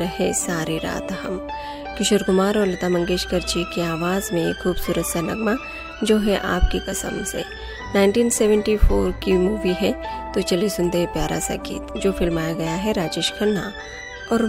रहे सारी रात हम। किशोर कुमार और लता मंगेशकर जी की आवाज़ में खूबसूरत सा नगमा जो है आपकी कसम से। 1974 की मूवी है, तो चलिए सुनते हैं प्यारा सा गीत जो फिल्माया गया है राजेश खन्ना